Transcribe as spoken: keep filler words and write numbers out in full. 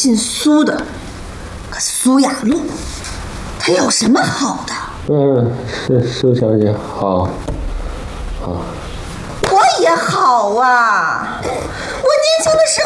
姓苏的，可苏雅露，她有什么好的？ 嗯，是苏小姐好，好。 我也好啊，我年轻的时候。